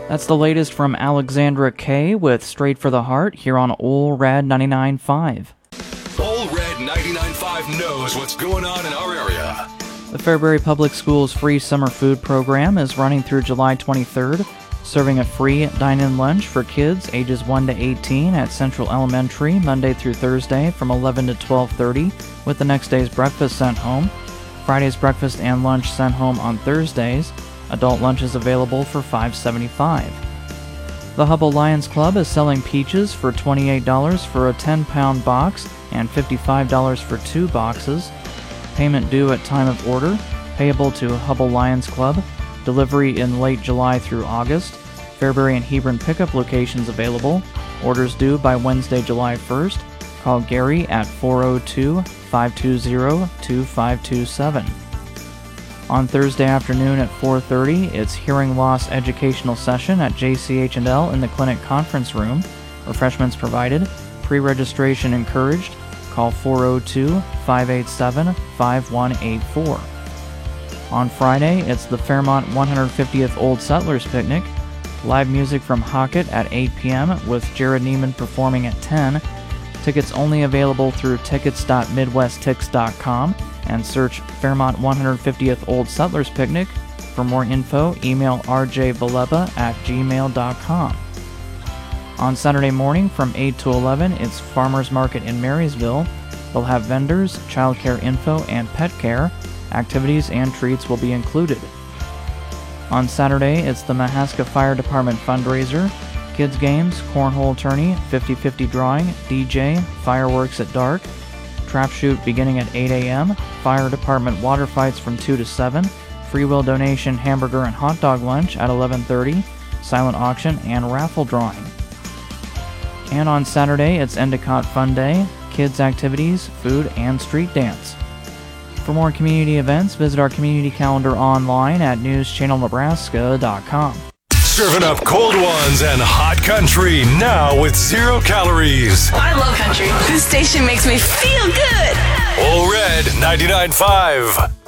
That's the latest from Alexandra Kay with Straight for the Heart here on Ole Red 99.5. Ole Red 99.5 knows what's going on in our area. The Fairbury Public Schools free summer food program is running through July 23rd, serving a free dine-in lunch for kids ages 1 to 18 at Central Elementary Monday through Thursday from 11 to 12:30, with the next day's breakfast sent home. Friday's breakfast and lunch sent home on Thursdays. Adult lunch is available for $5.75. The Hubbell Lions Club is selling peaches for $28 for a 10-pound box and $55 for 2 boxes. Payment due at time of order, payable to Hubbell Lions Club. Delivery in late July through August. Fairbury and Hebron pickup locations available. Orders due by Wednesday, July 1st. Call Gary at 402-520-2527. On Thursday afternoon at 4:30, it's hearing loss educational session at JCH&L in the clinic conference room. Refreshments provided. Pre-registration encouraged. Call 402-587-5184. On Friday, it's the Fairmont 150th Old Settlers Picnic. Live music from Hockett at 8 p.m. with Jared Neiman performing at 10. Tickets only available through tickets.midwesttix.com and search Fairmont 150th Old Settlers Picnic. For more info, email rjvaleba@gmail.com. On Saturday morning from 8 to 11, it's Farmers Market in Marysville. They'll have vendors, childcare info, and pet care. Activities and treats will be included. On Saturday, it's the Mahaska Fire Department fundraiser. Kids games, cornhole tourney, 50-50 drawing, DJ, fireworks at dark. Trap shoot beginning at 8 a.m. Fire Department water fights from 2 to 7. Free will donation hamburger and hot dog lunch at 11:30. Silent auction and raffle drawing. And on Saturday, it's Endicott Fun Day. Kids activities, food, and street dance. For more community events, visit our community calendar online at newschannelnebraska.com. Serving up cold ones and hot country now with 0 calories. I love country. This station makes me feel good. Ole Red 99.5.